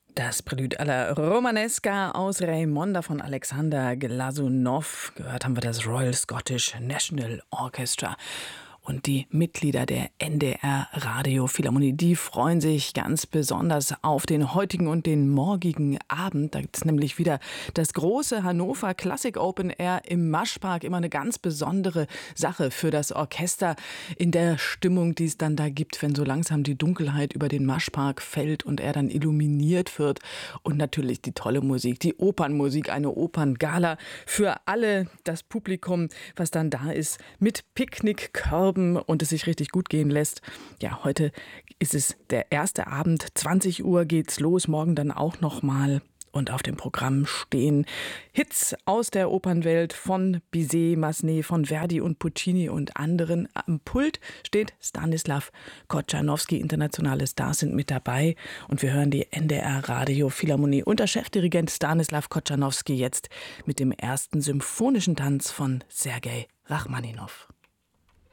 Das Prelude alla Romanesca aus Raimonda von Alexander Glazunov. Gehört haben wir das Royal Scottish National Orchestra. Und die Mitglieder der NDR Radio Philharmonie, die freuen sich ganz besonders auf den heutigen und den morgigen Abend. Da gibt es nämlich wieder das große Hannover Classic Open Air im Maschpark. Immer eine ganz besondere Sache für das Orchester in der Stimmung, die es dann da gibt, wenn so langsam die Dunkelheit über den Maschpark fällt und er dann illuminiert wird. Und natürlich die tolle Musik, die Opernmusik, eine Operngala für alle, das Publikum, was dann da ist, mit Picknickkörben und es sich richtig gut gehen lässt. Ja, heute ist es der erste Abend, 20 Uhr geht's los, morgen dann auch nochmal. Und auf dem Programm stehen Hits aus der Opernwelt von Bizet, Massenet, von Verdi und Puccini und anderen. Am Pult steht Stanislav Kotschanowski, internationale Stars sind mit dabei. Und wir hören die NDR Radio Philharmonie unter Chefdirigent Stanislav Kotschanowski jetzt mit dem ersten symphonischen Tanz von Sergei Rachmaninow.